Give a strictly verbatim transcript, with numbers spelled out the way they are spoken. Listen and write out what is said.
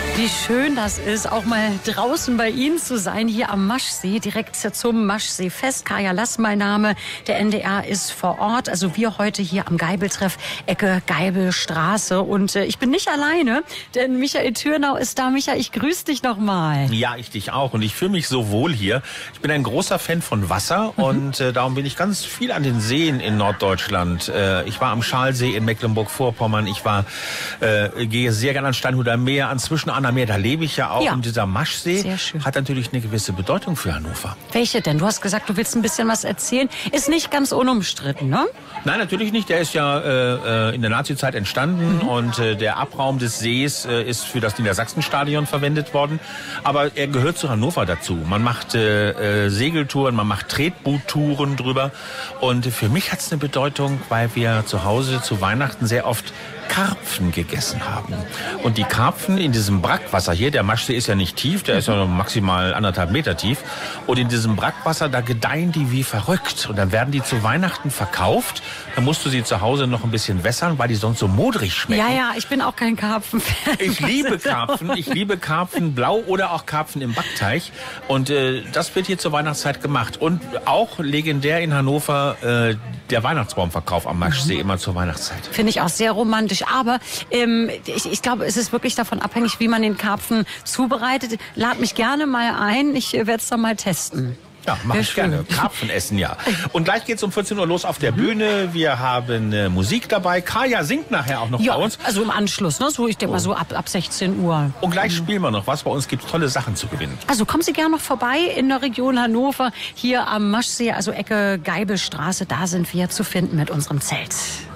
Wie schön das ist, auch mal draußen bei Ihnen zu sein, hier am Maschsee, direkt zum Maschseefest. Kaya Lass, mein Name. Der N D R ist vor Ort. Also wir heute hier am Geibeltreff, Ecke Geibelstraße. Und äh, ich bin nicht alleine, denn Michael Thürnau ist da. Michael, ich grüße dich nochmal. Ja, ich dich auch. Und ich fühle mich so wohl hier. Ich bin ein großer Fan von Wasser mhm. und äh, darum bin ich ganz viel an den Seen in Norddeutschland. Äh, ich war am Schalsee in Mecklenburg-Vorpommern. Ich war, äh, gehe sehr gerne an Steinhuder Meer, an Zwischenahner Meer. Da lebe ich ja auch. Ja. Und dieser Maschsee hat natürlich eine gewisse Bedeutung für Hannover. Welche denn? Du hast gesagt, du willst ein bisschen was erzählen. Ist nicht ganz unumstritten, ne? Nein, natürlich nicht. Der ist ja äh, in der Nazizeit entstanden mhm. und äh, der Abraum des Sees äh, ist für das Niedersachsenstadion verwendet worden. Aber er gehört zu Hannover dazu. Man macht äh, äh, Segeltouren, man macht Tretboottouren drüber. Und für mich hat es eine Bedeutung, weil wir zu Hause zu Weihnachten sehr oft Karpfen gegessen haben. Und die Karpfen in diesem Brackwasser hier, der Maschsee ist ja nicht tief, der ist ja maximal anderthalb Meter tief. Und in diesem Brackwasser, da gedeihen die wie verrückt. Und dann werden die zu Weihnachten verkauft. Dann musst du sie zu Hause noch ein bisschen wässern, weil die sonst so modrig schmecken. Ja, ja, ich bin auch kein Karpfen-Fan. Ich liebe Karpfen. Ich liebe Karpfen blau oder auch Karpfen im Backteig. Und äh, das wird hier zur Weihnachtszeit gemacht. Und auch legendär in Hannover äh, der Weihnachtsbaumverkauf am Maschsee mhm. immer zur Weihnachtszeit. Finde ich auch sehr romantisch. Aber ähm, ich, ich glaube, es ist wirklich davon abhängig, wie man den Karpfen zubereitet. Lad mich gerne mal ein. Ich werde es dann mal testen. Ja, mach ich gerne. Karpfen essen, ja. Und gleich geht's um vierzehn Uhr los auf der Bühne. Wir haben äh, Musik dabei. Kaya singt nachher auch noch ja, bei uns. Also im Anschluss, ne? So, ich denke mal so ab, ab sechzehn Uhr. Und gleich spielen wir noch was. Bei uns gibt's tolle Sachen zu gewinnen. Also kommen Sie gerne noch vorbei in der Region Hannover. Hier am Maschsee, also Ecke Geibelstraße. Da sind wir zu finden mit unserem Zelt.